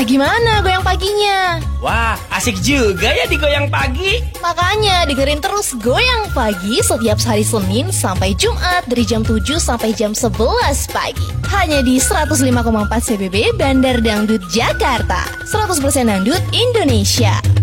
gimana goyang paginya? Wah, asik juga ya digoyang pagi. Makanya dengerin terus Goyang Pagi setiap hari Senin sampai Jumat dari jam 7 sampai jam 11 pagi. Hanya di 105,4 CBB Bandar Dangdut Jakarta. 100% Dangdut Indonesia.